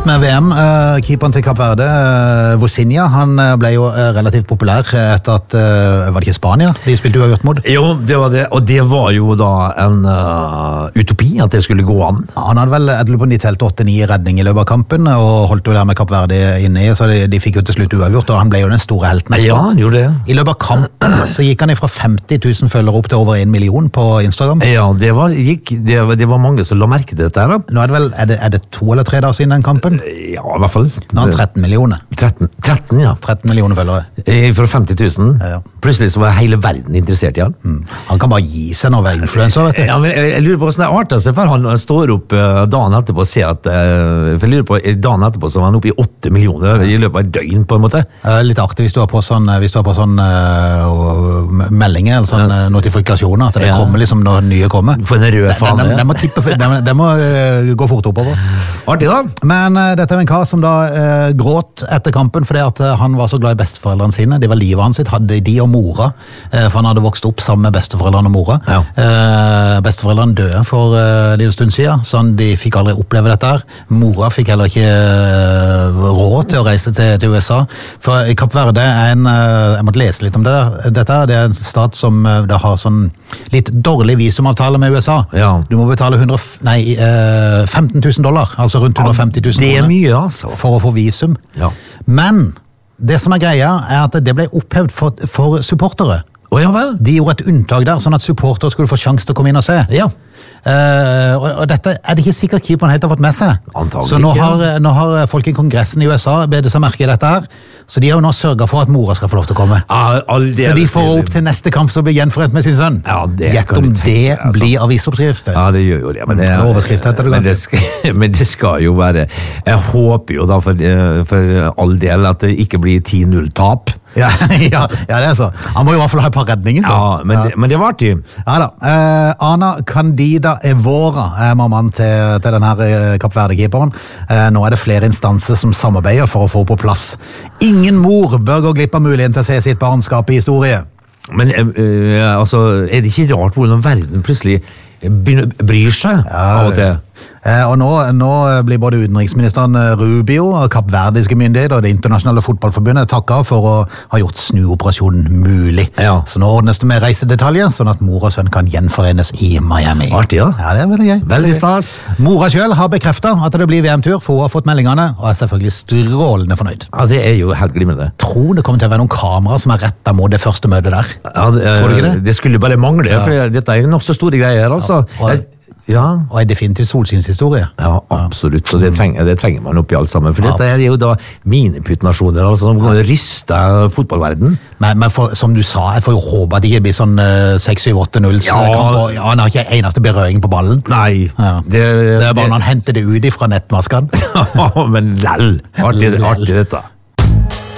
med VM. Keeperen til Kapp Verde, Vozinha, han ble jo relativt populær etter at, var det ikke Spania? De spilte jo avgjort mot. Jo, det var det, og det var jo da en utopi at det skulle gå an. Han hadde vel, jeg lurer på, de telte 8-9 redning i løpet av kampen, og holdt jo der med Kapp Verde inne i, så de fikk jo til slutt uavgjort, og han ble jo den store helten. Ja, han gjorde det. I løpet av kampen så gikk han ifra 50 000 følgere opp til over 1 million på Instagram. Ja, det var mange som la merke til dette her da. Nå er det vel, er det 2 eller 3 dager siden den kampen? Ja, i hvert fall. Nå har han 13 millioner. 13, ja. 13 millioner følgere. Fra 50 000. Ja. Plutselig så var hele verden interessert i han. Han kan bare gi seg når han er influencer, vet du. Ja, men jeg lurer på hvordan det arter seg, for han står opp dagen etterpå og ser at, for jeg lurer på, dagen etterpå så var han oppe i 8 millioner i løpet av et døgn på en måte. Litt artig hvis du har på sånn, meldinger eller sånn notifikasjoner, at det kommer liksom når nye kommer. For en rød fane. Den må tippe, den må gå fort oppover. Artig da. Men dette er en kar som da gråt etter kampen fordi at han var så glad i besteforeldrene sine. Det var livet hans sitt, hadde de og mora, for han hadde vokst opp sammen med besteforeldrene og mora. Ja. Besteforeldrene døde for en liten stund siden, så de fikk aldri oppleve dette her. Mora fikk heller ikke råd til å reise til USA. For Kapp Verde er jeg måtte lese litt om dette. Det er en stat som da har sånn litt dårlig visumavtale med USA. Ja. Du må betale $15 000, altså rundt 150 000 Det er mye, altså. For å få visum. Ja. Men det som er greia er at det ble opphevd for supportere. Ja vel. De gjorde et unntak der, sånn at supportere skulle få sjanse til å komme inn og se. Ja. Og dette er det ikke sikkert keeperen helt har fått med seg. Antagelig så nå har folk i kongressen i USA bedt seg merke i dette her, så de har jo nå sørget for at mora skal få lov til å komme. Så de får opp til neste kamp så blir gjenforent med sin sønn. Ja, gjett om det blir avisoppskrift. Ja, det gjør jo det. Men overskrift heter det kanskje. Men det skal jo være, jeg håper jo da for all del at det ikke blir 10-0-tap. Ja, det er så. Han må jo i hvert fall ha et par redninger. Ja, men det var artig. Ja da. Ana Candida Evora er mammaen til denne Kapp Verde-keeperen. Nå er det flere instanser som samarbeider for å få på plass. Ingen mor bør gå glipp av muligheten til å se sitt barnskap i historie. Men altså, er det ikke rart hvordan verden plutselig bryr seg av og til? Og nå blir både utenriksministeren Rubio og kappverdiske myndigheter og det internasjonale fotballforbundet takket for å ha gjort snuoperasjonen mulig. Ja. Så nå ordnes det med reisedetaljer, sånn at mor og sønn kan gjenforenes i Miami. Artig, ja. Ja, det er veldig gøy. Veldig stas. Mora selv har bekreftet at det blir VM-tur, for hun har fått meldingene, og er selvfølgelig strålende fornøyd. Ja, det er jo helt glimrende. Tror det kommer til å være noen kamera som er rettet mot det første møtet der. Ja, tror du ikke det? Det skulle bare mangle, for dette er jo nok så store greier, altså. Ja. Og en definitivt solskinnshistorie. Ja, absolutt, så det trenger man oppi alt sammen, for dette er jo da miniputtnasjoner, altså, som ryster fotballverden. Men som du sa, jeg får jo håpe at det ikke blir sånn 6-7-8-0 kamp, og han har ikke eneste berøring på ballen. Nei. Ja. Det er bare når han henter det ut fra nettmaskene. Men lell, artig dette.